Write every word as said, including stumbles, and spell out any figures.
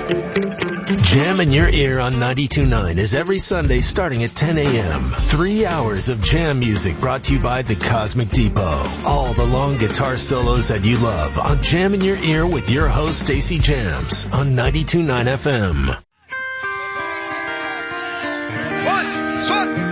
Jam in Your Ear on ninety-two point nine is every Sunday starting at ten a.m. Three hours of jam music brought to you by the Cosmic Depot. All the long guitar solos that you love on Jam in Your Ear with your host, Stacey Jams, on ninety-two point nine F M. One, two.